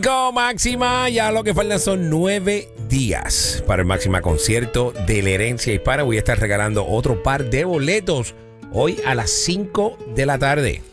Go Máxima, ya lo que faltan son 9 días para el Máxima concierto de la herencia hispana. Voy a estar regalando otro par de boletos hoy a las 5 de la tarde.